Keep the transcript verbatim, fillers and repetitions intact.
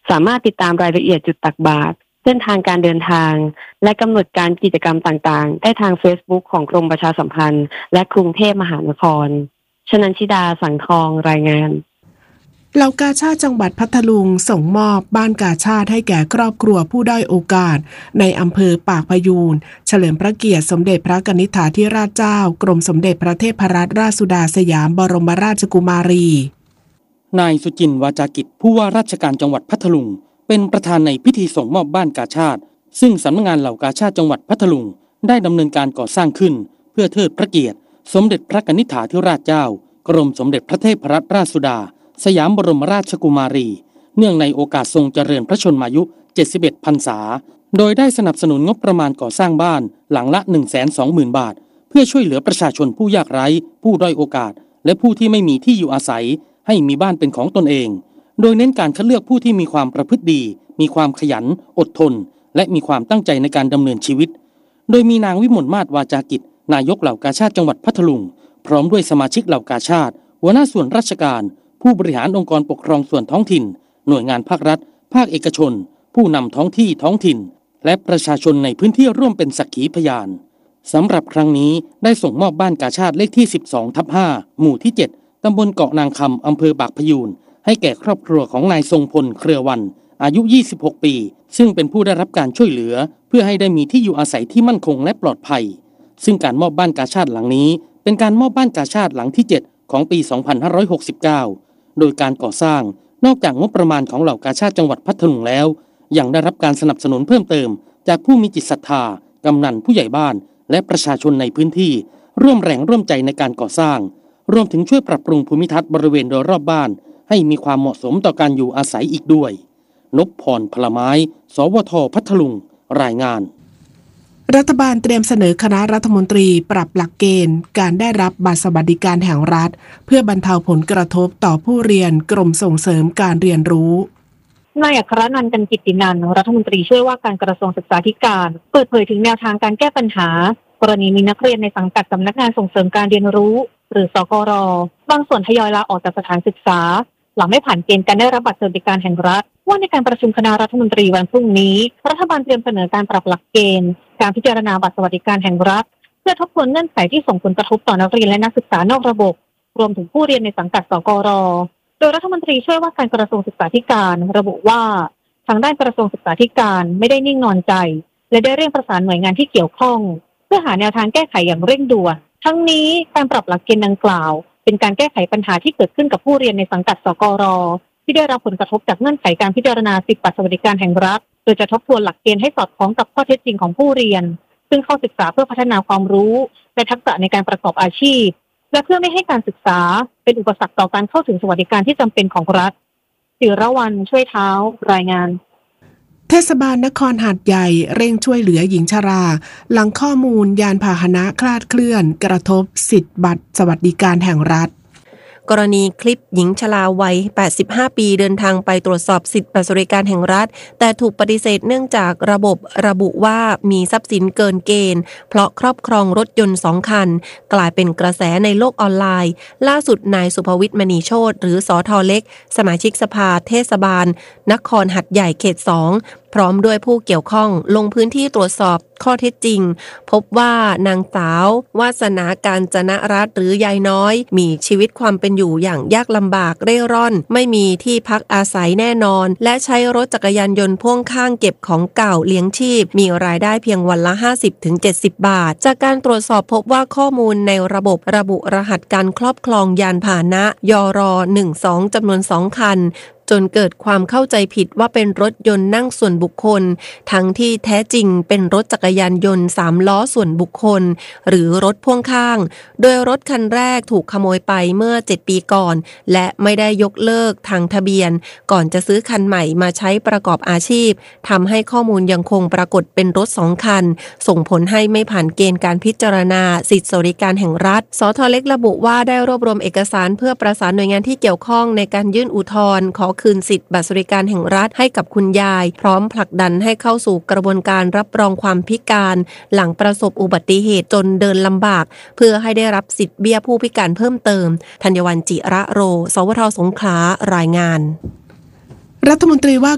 สามารถติดตามรายละเอียดจุดตักบาตรเส้นทางการเดินทางและกำหนดการกิจกรรมต่างๆได้ทาง Facebook ของกรมประชาสัมพันธ์และกรุงเทพมหานครชนันชิดาสังทองรายงานเหล่ากาชาดจังหวัดพัทลุงส่งมอบบ้านกาชาดให้แก่ครอบครัวผู้ด้อยโอกาสในอำเภอปากพยูนเฉลิมพระเกียรติสมเด็จพระกนิษฐาธิราชเจ้ากรมสมเด็จพระเทพรัตนราชสุดาสยามบรมราชกุมารีนายสุจินต์วาจากิจผู้ว่าราชการจังหวัดพัทลุงเป็นประธานในพิธีส่งมอบบ้านกาชาดซึ่งสำนักงานเหล่ากาชาดจังหวัดพัทลุงได้ดำเนินการก่อสร้างขึ้นเพื่อเทิดพระเกียรติสมเด็จพระกนิษฐาธิราชเจ้ากรมสมเด็จพระเทพรัตนราชสุดาสยามบรมราชกุมารีเนื่องในโอกาสทรงเจริญพระชนมายุเจ็ดสิบเอ็ดพรรษาโดยได้สนับสนุนงบประมาณก่อสร้างบ้านหลังละ หนึ่งแสนสองหมื่น บาทเพื่อช่วยเหลือประชาชนผู้ยากไร้ผู้ด้อยโอกาสและผู้ที่ไม่มีที่อยู่อาศัยให้มีบ้านเป็นของตนเองโดยเน้นการคัดเลือกผู้ที่มีความประพฤติดีมีความขยันอดทนและมีความตั้งใจในการดำเนินชีวิตโดยมีนางวิมลมาศวาจากิจนายกเหล่ากาชาดจังหวัดพัทลุงพร้อมด้วยสมาชิกเหล่ากาชาดหัวหน้าส่วนราชการผู้บริหารองค์กรปกครองส่วนท้องถิ่นหน่วยงานภาครัฐภาคเอกชนผู้นำท้องที่ท้องถิ่นและประชาชนในพื้นที่ร่วมเป็นสักขีพยานสำหรับครั้งนี้ได้ส่งมอบบ้านกาชาดเลขที่ สิบสองทับห้า หมู่ที่ เจ็ด ตำบลเกาะนางคำอำเภอปากพยูนให้แก่ครอบครัวของนายทรงพลเครือวันอายุ ยี่สิบหก ปีซึ่งเป็นผู้ได้รับการช่วยเหลือเพื่อให้ได้มีที่อยู่อาศัยที่มั่นคงและปลอดภัยซึ่งการมอบบ้านกาชาดหลังนี้เป็นการมอบบ้านกาชาดหลังที่ เจ็ด ของปี สองพันห้าร้อยหกสิบเก้า โดยการก่อสร้างนอกจากงบประมาณของเหล่ากาชาดจังหวัดพัทลุงแล้วยังได้รับการสนับสนุนเพิ่มเติมจากผู้มีจิตศรัทธากำนันผู้ใหญ่บ้านและประชาชนในพื้นที่ร่วมแรงร่วมใจในการก่อสร้างรวมถึงช่วยปรับปรุงภูมิทัศน์บริเวณโดยรอบบ้านให้มีความเหมาะสมต่อการอยู่อาศัยอีกด้วยนพพรพลไม้สวทพัทลุงรายงานรัฐบาลเตรียมเสนอคณะรัฐมนตรีปรับหลักเกณฑ์การได้รับบัตรสวัสดิการแห่งรัฐเพื่อบรรเทาผลกระทบต่อผู้เรียนกรมส่งเสริมการเรียนรู้นายอัครนันท์ กันกิตตินันท์รัฐมนตรีช่วยว่าการกระทรวงศึกษาธิการเปิดเผยถึงแนวทางการแก้ปัญหากรณีมีนักเรียนในสังกัดสำนักงานส่งเสริมการเรียนรู้หรือสกร.บางส่วนทยอยลาออกจากสถานศึกษาหลังไม่ผ่านเกณฑ์การได้รับบัตรสวัสดิการแห่งรัฐว่าในการประชุมคณะรัฐมนตรีวันพรุ่งนี้รัฐบาลเตรียมเสนอการปรับหลักเกณฑ์การพิจารณาบัตรสวัสดิการแห่งรัฐเพื่อทบทวนเงื่อนไขที่ส่งผลกระทบต่อนักเรียนและนักศึกษานอกระบบรวมถึงผู้เรียนในสังกัดสกร.โดยรัฐมนตรีช่วยว่าการกระทรวงศึกษาธิการระบุว่าทางด้านกระทรวงศึกษาธิการไม่ได้นิ่งนอนใจและได้เร่งประสานหน่วยงานที่เกี่ยวข้องเพื่อหาแนวทางแก้ไขอย่างเร่งด่วนทั้งนี้การปรับหลักเกณฑ์ดังกล่าวเป็นการแก้ไขปัญหาที่เกิดขึ้นกับผู้เรียนในสังกัดสกร.ที่ได้รับผลกระทบจากเงื่อนไขการพิจารณาสิทธิบัตรสวัสดิการแห่งรัฐโดยจะทบทวนหลักเกณฑ์ให้สอดคล้องกับข้อเท็จจริงของผู้เรียนซึ่งเข้าศึกษาเพื่อพัฒนาความรู้และทักษะในการประกอบอาชีพและเพื่อไม่ให้การศึกษาเป็นอุปสรรคต่อการเข้าถึงสวัสดิการที่จำเป็นของรัฐศิรวรรณช่วยเท้ารายงานเทศบาลนครหาดใหญ่เร่งช่วยเหลือหญิงชราหลังข้อมูลยานพาหนะคลาดเคลื่อนกระทบสิทธิบัตรสวัสดิการแห่งรัฐกรณีคลิปหญิงชราวัยแปดสิบห้าปีเดินทางไปตรวจสอบสิทธิบัตรสวัสดิการแห่งรัฐแต่ถูกปฏิเสธเนื่องจากระบบระบุว่ามีทรัพย์สินเกินเกณฑ์เพราะครอบครองรถยนต์สองคันกลายเป็นกระแสในโลกออนไลน์ล่าสุดนายสุภวิทย์มณีโชติหรือสท.เล็กสมาชิกสภาเทศบาลนครหัดใหญ่เขตสองพร้อมด้วยผู้เกี่ยวข้องลงพื้นที่ตรวจสอบข้อเท็จจริงพบว่านางสาววาสนาการจนรัตน์หรือยายน้อยมีชีวิตความเป็นอยู่อย่างยากลำบากเร่ร่อนไม่มีที่พักอาศัยแน่นอนและใช้รถจักรยานยนต์พ่วงข้างเก็บของเก่าเลี้ยงชีพมีรายได้เพียงวันละ ห้าสิบถึงเจ็ดสิบ บาทจากการตรวจสอบพบว่าข้อมูลในระบบระบุรหัสการครอบครองยานพาหนะยรหนึ่งสองจำนวนสองคันจนเกิดความเข้าใจผิดว่าเป็นรถยนต์นั่งส่วนบุคคลทั้งที่แท้จริงเป็นรถจักรยานยนต์สามล้อส่วนบุคคลหรือรถพ่วงข้างโดยรถคันแรกถูกขโมยไปเมื่อเจ็ดปีก่อนและไม่ได้ยกเลิกทางทะเบียนก่อนจะซื้อคันใหม่มาใช้ประกอบอาชีพทำให้ข้อมูลยังคงปรากฏเป็นรถสองคันส่งผลให้ไม่ผ่านเกณฑ์การพิจารณาสิทธิสวัสดิการแห่งรัฐสท.เล็กระบุว่าได้รวบรวมเอกสารเพื่อประสานหน่วยงานที่เกี่ยวข้องในการยื่นอุทธรณ์ขอคืนสิทธิบัตรสวัสดิการแห่งรัฐให้กับคุณยายพร้อมผลักดันให้เข้าสู่กระบวนการรับรองความพิการหลังประสบอุบัติเหตุจนเดินลำบากเพื่อให้ได้รับสิทธิเบี้ยผู้พิการเพิ่มเติมธัญวรรณจิระโรสวทสงขลารายงานรัฐมนตรีว่า